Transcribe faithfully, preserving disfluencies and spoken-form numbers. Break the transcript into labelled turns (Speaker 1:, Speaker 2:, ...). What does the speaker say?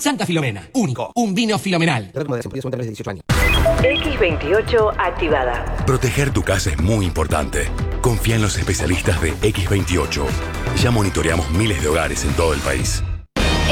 Speaker 1: Santa Filomena, único, un vino filomenal.
Speaker 2: X veintiocho activada.
Speaker 3: Proteger tu casa es muy importante. Confía en los especialistas de X veintiocho. Ya monitoreamos miles de hogares en todo el país.